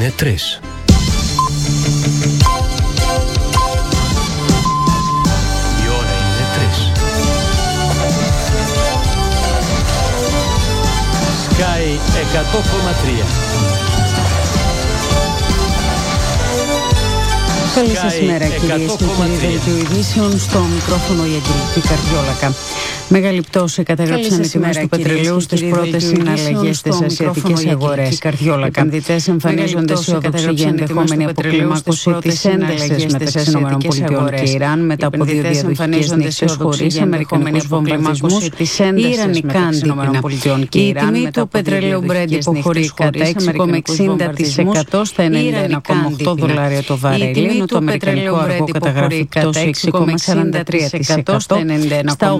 είναι 3. Η ώρα είναι 3. Sky 100,3. Καλή σας ημέρα, κυρίες και κύριοι. Δελτίο ειδήσεων, στο μικρόφωνο η Αγγελική Καρδιόλακα. Μεγάλη πτώση καταγράψαν οι τιμές του πετρελαίου στις πρώτες συναλλαγές στις ασιατικές αγορές. Οι επενδυτές εμφανίζονται αισιόδοξοι για ενδεχόμενη αποκλιμάκωση της έντασης μεταξύ ΗΠΑ και Ιράν μετά από 2 διαδοχικές νύχτες χωρίς αμερικανικούς βομβαρδισμούς ή ιρανικά αντίπεινα. Η τιμή του πετρελαίου Brent υποχωρεί κατά 6,60% στα $91,8 το βαρέλι, ενώ το αμερικανικό αργό καταγράφει πτώση 6,43% στα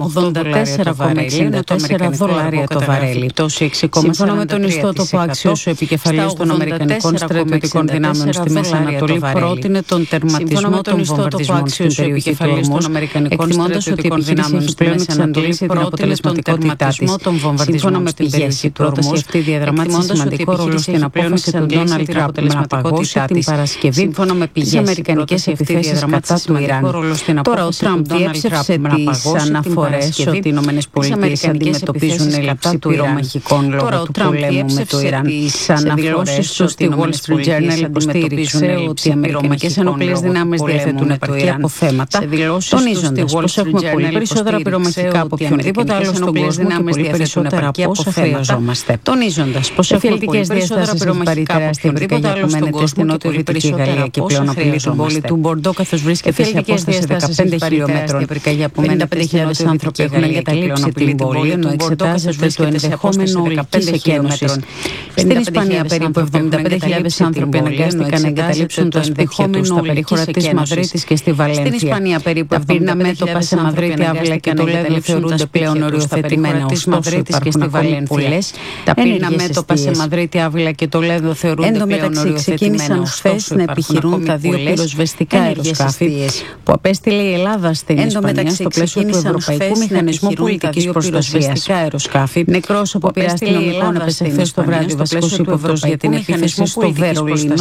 $84,64 το βαρέλι. Σύμφωνα με τον ιστότοπο Axios, ο επικεφαλής των Αμερικανικών στρατιωτικών δυνάμεων στη Μέση Ανατολή πρότεινε τον τερματισμό των βομβαρδισμών στην περιοχή του Ορμούζ, εκτιμώντας ότι η επιχείρηση έχει πλέον εξαντλήσει την αποτελεσματικότητά της. Σύμφωνα με πηγές, η πρόταση αυτή διαδραμάτισε σημαντικό ρόλο στην απόφαση του Ντόναλντ Τραμπ να απαγώσει την Παρασκευή τις αμερικανικές επιθέσεις κατά του Ιράν. Τώρα ο Τραμπ διέψευσε τις αναφορές ότι οι ΗΠΑ αντιμετωπίζουν έλλειψη πυρομαχικών λόγω του πολέμου με το Ιράν. Τις αναφορές του στη Wall Street Journal υποστήριξε ότι οι αμερικανικές ενόπλες δυνάμεις διαθέτουν επαρκή αποθέματα, τονίζοντας πως έχουμε πολύ περισσότερα πυρομαχικά από οποιονδήποτε άλλο στον κόσμο και πολύ περισσότερα από όσα χρειαζόμαστε. Τονίζοντας πως έχουμε πολύ περισσότερα πυρομαχικά από οποιονδήποτε άλλο στον κόσμο στην νότιο-δυτική Γαλλία και πλέον απειλεί τον πόλη του Μπορντό, καθώς βρίσκεται σε απόσταση 15 χιλιόμετρων. 55.000 άνθρωποι έχουν εγκαταλείψει την πόλη, ενώ εξετάζεται το ενδεχόμενο ολικής εκένωσης. Στην Ισπανία, περίπου 75.000 άνθρωποι αναγκάστηκαν να εγκαταλείψουν το σπίτι τους στα περίχωρα της Μαδρίτης και στη Βαλένθια. Τα πυρήνα μέτωπα σε Μαδρίτη, Άβυλα και Τολέδο θεωρούνται πλέον οριοθετημένα. Ωστόσο, υπάρχουν πολλές Τα πυρήνα μέτωπα σε Μαδρίτη, Άβυλα και Τολέδο θεωρούνται πλέον οριοθετημένα. ξεκίνησαν χθες να επιχειρούν τα 2 πυροσβεστικά αεροσκάφη που απέστειλε η Ελλάδα στην Ισπανία στο πλαίσιο του Ευρωπαϊκού Μηχανισμού Πολιτικής Προστασίας. Νεκρός από πειρά αστυνομικών έπεσε χθες το βράδυ ο βασικός υπόπτος για την επίθεση στο Βερολίνο